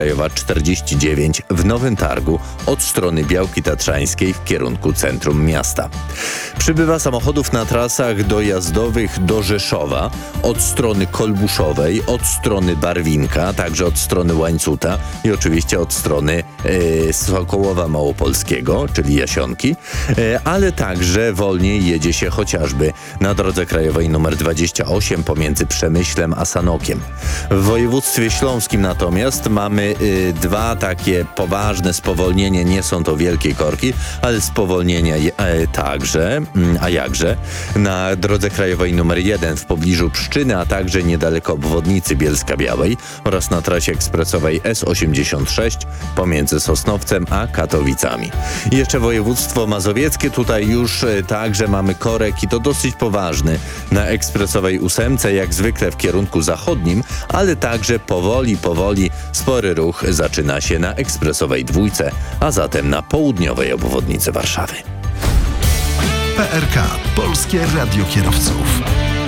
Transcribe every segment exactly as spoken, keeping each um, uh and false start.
Krajowa czterdzieści dziewięć w Nowym Targu od strony Białki Tatrzańskiej w kierunku centrum miasta. Przybywa samochodów na trasach dojazdowych do Rzeszowa od strony Kolbuszowej, od strony Barwinka, także od strony Łańcuta i oczywiście od strony e, Sokołowa Małopolskiego, czyli Jasionki, e, ale także wolniej jedzie się chociażby na drodze krajowej nr dwadzieścia osiem pomiędzy Przemyślem a Sanokiem. W województwie śląskim natomiast mamy y, dwa takie poważne spowolnienia, nie są to wielkie korki, ale spowolnienia je, e, także, mm, a jakże, na drodze krajowej nr jeden w pobliżu Pszczyny, a także niedaleko obwodnicy Bielska-Białej oraz na trasie ekspresowej S osiemdziesiąt sześć pomiędzy Sosnowcem a Katowicami. I jeszcze województwo mazowieckie, tutaj już y, także mamy korek i to dosyć poważny na ekspresowej ósemce, jak zwykle w kierunku zachodnim, ale także powoli, powoli spory ruch zaczyna się na ekspresowej dwójce, a zatem na południowej obwodnicy Warszawy. P R K. Polskie Radio Kierowców.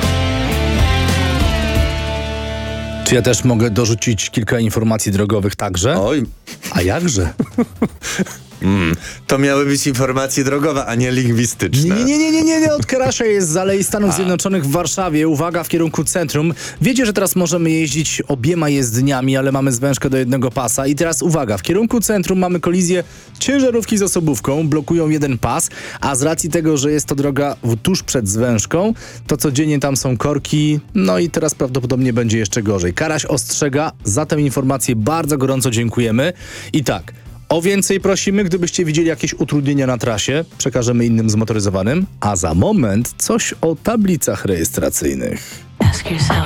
Czy ja też mogę dorzucić kilka informacji drogowych także? Oj, A jakże? mm, to miały być informacje drogowe, a nie lingwistyczne. Nie, nie, nie, nie, nie, nie. Od Karasza jest z Alei Stanów Zjednoczonych w Warszawie. Uwaga, w kierunku centrum. Wiecie, że teraz możemy jeździć obiema jezdniami, ale mamy zwężkę do jednego pasa. I teraz uwaga, w kierunku centrum mamy kolizję ciężarówki z osobówką, blokują jeden pas, a z racji tego, że jest to droga w, tuż przed zwężką, to codziennie tam są korki, no i teraz prawdopodobnie będzie jeszcze gorzej. Karaś ostrzega, za tę informację bardzo gorąco dziękujemy. I tak, o więcej prosimy, gdybyście widzieli jakieś utrudnienia na trasie, przekażemy innym zmotoryzowanym, a za moment coś o tablicach rejestracyjnych.